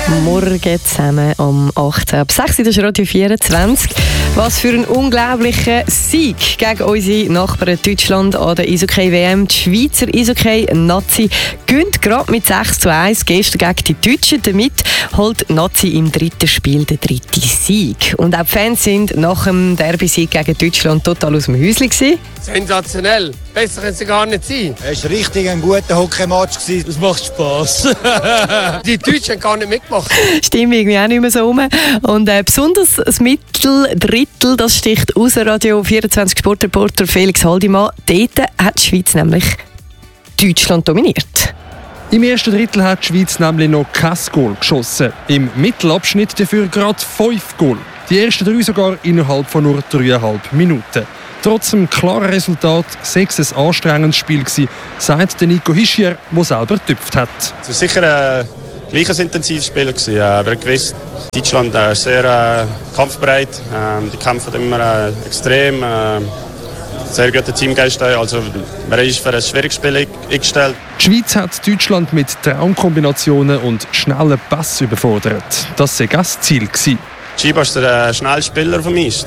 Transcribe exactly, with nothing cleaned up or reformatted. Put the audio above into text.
Morgen zusammen am achten ab sechs Uhr, das ist Radio vierundzwanzig. Was für ein unglaublicher Sieg gegen unsere Nachbarn Deutschland an der Eishockey-W M. Die Schweizer Eishockey-Nazi gönnt gerade mit sechs zu eins gestern gegen die Deutschen. Damit holt die Nazi im dritten Spiel den dritten Sieg. Und auch die Fans sind nach dem Derby-Sieg gegen Deutschland total aus dem Häuschen gewesen. Sensationell. Besser können sie gar nicht sein. Es war richtig ein guter Hockeymatch. Das macht Spass. Die Deutschen haben gar nicht mitgemacht. Stimmt irgendwie auch nicht mehr so rum. Und äh, besonders das Mitteldrittel, das sticht aus Radio vierundzwanzig Sportreporter Felix Haldimann. Dort hat die Schweiz nämlich Deutschland dominiert. Im ersten Drittel hat die Schweiz nämlich noch kein Goal geschossen. Im Mittelabschnitt dafür gerade fünf Goal. Die ersten drei sogar innerhalb von nur dreieinhalb Minuten. Trotz dem klaren Resultat sei es ein anstrengendes Spiel gewesen, sagt Nico Hischier, der selber getüpft hat. Es war sicher ein gleich ein intensives Spiel gewesen. Wir haben gewusst, Deutschland ist sehr äh, kampfbereit. Ähm, die kämpfen immer äh, extrem. Äh, sehr guter Teamgeist. Also, man ist für ein schwieriges Spiel eingestellt. Die Schweiz hat Deutschland mit Traumkombinationen und schnellen Pass überfordert. Das war das Ziel gewesen. Chiba ist der äh, schnellste Spieler auf dem Eis.